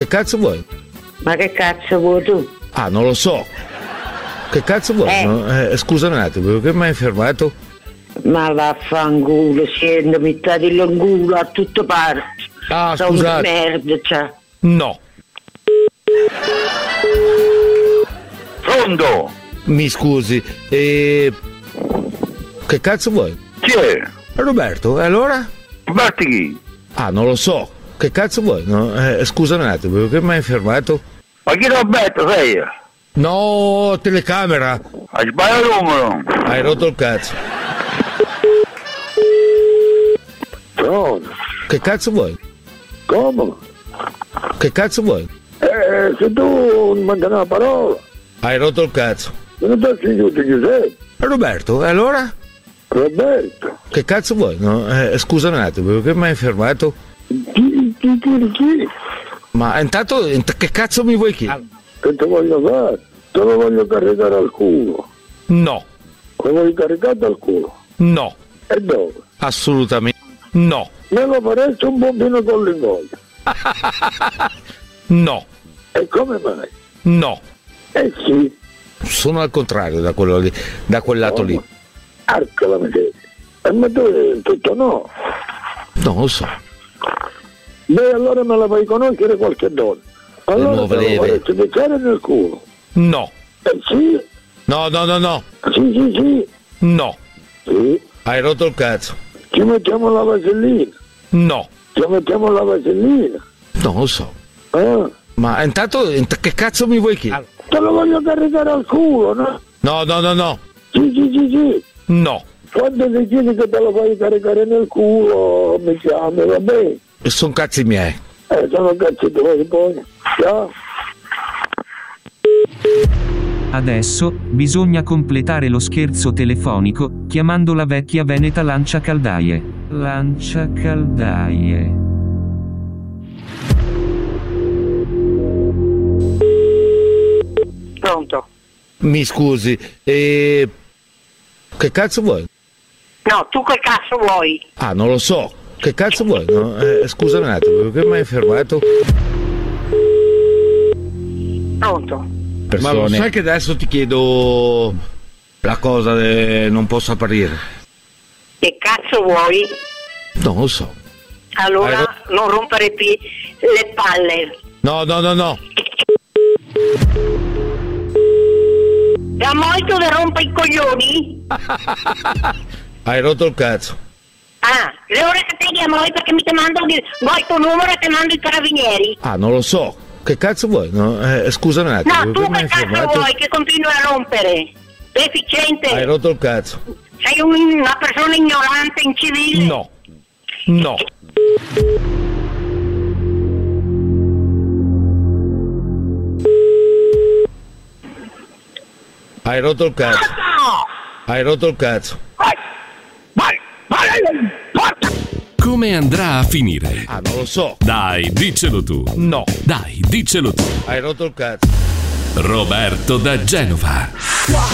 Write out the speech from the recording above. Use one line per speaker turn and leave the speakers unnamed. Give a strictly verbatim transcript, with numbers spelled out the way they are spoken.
cazzo vuoi?
Ma che cazzo vuoi tu?
Ah, non lo so. Che cazzo vuoi?
Eh.
No? Eh, scusa un attimo, perché mi hai fermato?
Ma vaffanculo, scendo, mi tagli l'angulo a tutte parti.
Ah,
Sono
scusate.
merda, cioè.
No.
Pronto?
Mi scusi, e... che cazzo vuoi?
Chi è?
Roberto, e allora?
Roberto chi?
Ah, non lo so. Che cazzo vuoi? No? Eh, scusa un attimo, perché mi hai fermato?
Ma chi Roberto sei?
No, telecamera.
Hai sbagliato il numero.
Hai rotto il cazzo.
Pronto?
Che cazzo vuoi?
Come?
Che cazzo vuoi?
Eh, se tu non mandavi una parola,
Hai rotto il cazzo.
non ti sentito Giuseppe.
Roberto, e allora?
Roberto.
Che cazzo vuoi? No? Eh, scusa un attimo, perché mi hai fermato?
Chi, chi, chi, chi?
Ma intanto, int- che cazzo mi vuoi chiedere?
Che ti voglio fare? Te lo voglio caricare al culo.
No,
Lo voglio caricare al culo.
no,
E dove?
assolutamente no,
Me lo faresti un pompino con l'ingoia.
no,
E come mai?
no.
Eh sì,
Sono al contrario da quello lì, da quel lato lì.
arca la miseria. E ma tu tutto no.
Non lo so.
Beh, allora me la fai conoscere qualche donna. Allora
nuove
te lo
leve.
faresti piacere nel culo.
No,
Eh sì,
no, no, no, no,
sì, sì, sì.
no.
Sì.
Hai rotto il cazzo.
Ci mettiamo la vasellina.
No,
Ci mettiamo la vasellina.
non lo so.
Ah,
Ma intanto, int- che cazzo mi vuoi chiedere?
te lo voglio caricare al culo, no?
No, no, no, no,
Sì, sì, sì, sì.
no.
Quando decidi che te lo fai caricare nel culo, mi chiami, va bene?
Sono cazzi miei.
Eh, sono cazzi tuoi poi. Ciao.
Adesso bisogna completare lo scherzo telefonico chiamando la vecchia veneta lanciacaldaie. Lanciacaldaie.
Pronto?
Mi scusi, e... che cazzo vuoi?
No, tu che cazzo vuoi?
Ah, non lo so. Che cazzo vuoi? No? Eh, scusa un attimo, perché mi hai fermato?
Pronto?
Ma lo sai che adesso ti chiedo la cosa de... non posso apparire?
Che cazzo vuoi?
Non lo so.
Allora
Hai
non rompere più le palle.
No, no, no, no.
Da molto che rompe i coglioni?
Hai rotto il cazzo.
Ah, le ore che te chiamo perché mi ti mando il vuoi il tuo numero e ti mando i carabinieri?
Ah, non lo so. Che cazzo vuoi? No? Eh, scusa un attimo.
No,
perché
tu
mi
che
hai
cazzo
fermato?
vuoi che continui a rompere? Deficiente?
Hai rotto il cazzo.
Sei un- una persona ignorante, incivile?
No. No. Hai rotto il cazzo. Hai rotto il cazzo.
Come andrà a finire?
Ah, non lo so.
Dai, diccelo tu.
No.
Dai, diccelo tu.
Hai rotto il cazzo.
Roberto da Genova.